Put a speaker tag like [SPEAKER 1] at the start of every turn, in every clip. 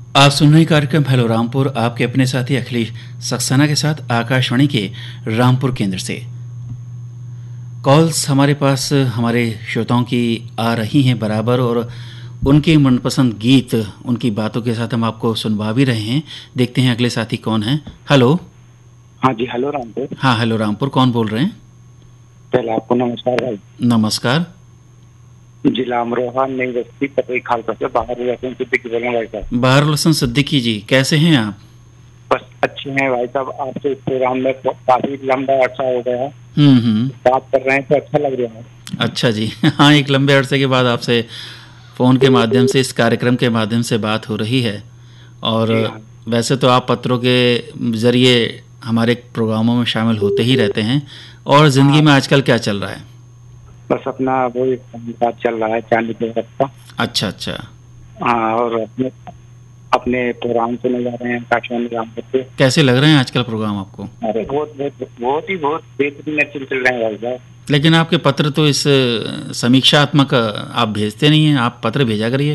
[SPEAKER 1] आप सुन रहे कार्यक्रम हेलो रामपुर, आपके अपने साथी अखिलेश सक्सेना के साथ आकाशवाणी के रामपुर केंद्र से। कॉल्स हमारे पास हमारे श्रोताओं की आ रही हैं बराबर, और उनके मनपसंद गीत उनकी बातों के साथ हम आपको सुनवा भी रहे हैं। देखते हैं अगले साथी कौन हैं। हेलो।
[SPEAKER 2] हाँ जी, हेलो रामपुर।
[SPEAKER 1] हाँ, हेलो रामपुर, कौन बोल रहे हैं?
[SPEAKER 2] पहले आपको नमस्कार भाई।
[SPEAKER 1] नमस्कार।
[SPEAKER 2] जिला अमरोहा, नई बस्ती, पतई खालसा से बाहर लहसुन सिद्दीकी बोल रहे हैं भाई साहब।
[SPEAKER 1] बाहर लहसुन सिद्दीकी जी, कैसे हैं आप?
[SPEAKER 2] बस अच्छे हैं भाई साहब। आपसे इस प्रोग्राम में काफी लंबा अर्सा हो गया है, बात कर रहे हैं तो अच्छा लग रहा है।
[SPEAKER 1] अच्छा जी। हाँ, एक लंबे अरसे के बाद आपसे फ़ोन के माध्यम से, इस कार्यक्रम के माध्यम से बात हो रही है। और वैसे तो आप पत्रों के ज़रिए हमारे प्रोग्रामों में शामिल होते ही रहते हैं। और ज़िंदगी में आजकल क्या चल रहा है?
[SPEAKER 2] बस अपना वही बात चल रहा है, चांदी के का।
[SPEAKER 1] अच्छा अच्छा।
[SPEAKER 2] हाँ, और अपने प्रोग्राम सुने जा रहे हैं आकाशवाणी रामपुर पे।
[SPEAKER 1] कैसे लग रहे हैं आजकल प्रोग्राम आपको?
[SPEAKER 2] अरे बहुत बेहतरीन अच्छे चल रहे हैं भाई साहब।
[SPEAKER 1] लेकिन आपके पत्र तो इस समीक्षात्मक आप भेजते नहीं हैं, आप पत्र भेजा करिए।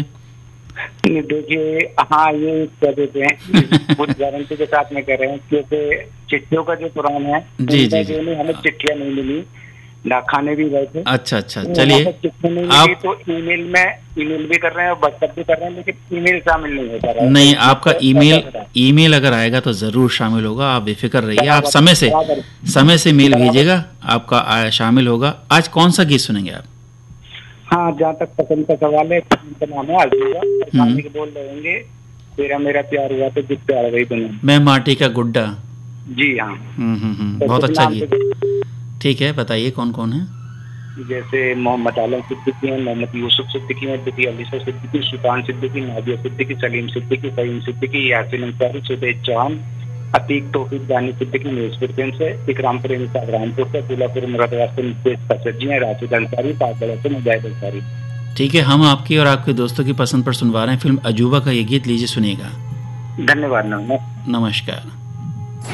[SPEAKER 2] देखिए, हाँ, ये क्या देते हैं पूरी गारंटी के साथ में कह रहे हैं, क्योंकि चिट्ठियों का जो प्रोग्राम है
[SPEAKER 1] जी जी जी,
[SPEAKER 2] हमें चिट्ठियां नहीं मिली, डाकखाने भी गए थे।
[SPEAKER 1] अच्छा अच्छा, चलिए
[SPEAKER 2] आप तो ईमेल भी कर रहे हैं और व्हाट्सएप भी कर रहे हैं, लेकिन ईमेल शामिल नहीं हो पा रहा है।
[SPEAKER 1] नहीं, आपका ईमेल अगर आएगा तो ज़रूर शामिल होगा, आप बेफिक्र रहिए। आप समय से मेल भेजिएगा, आपका शामिल होगा। आज कौन सा गीत सुनेंगे आप?
[SPEAKER 2] हाँ, जहाँ तक पसंद का सवाल है, पसंद का नाम है आज के बोल रहे होंगे, तेरा मेरा प्यार हुआ तो जिस प्यार गई दुनिया,
[SPEAKER 1] मैं माटी का गुड्डा।
[SPEAKER 2] जी हाँ।
[SPEAKER 1] बहुत अच्छा गीत। ठीक है, बताइए कौन कौन है?
[SPEAKER 2] जैसे मोहम्मद आलम सिद्दीकी हैं, मोहम्मद यूसुफ सिद्दीकी हैं, बिटी अलीसा सिद्दीकी, सुल्तान सिद्दीकी, नादिया सिद्दीकी, सलीम सिद्दीकी, फहीम सिद्दीकी, यासिन अंसारी, सुबेद चौहान, अतीक तौफीक दानी सिद्दीकी न्यूज़पुर से, इकराम प्रेमी साहब रामपुर से, दुलापुर मुरादाबाद से मुकेश कसर जी हैं, राशिद अंसारी, पागड़ा से मुजाहिद अंसारी।
[SPEAKER 1] ठीक है, हम आपकी और आपके दोस्तों की पसंद पर सुनवा रहे हैं फिल्म अजूबा का ये गीत, लीजिए सुनिएगा।
[SPEAKER 2] धन्यवाद।
[SPEAKER 1] नमस्कार।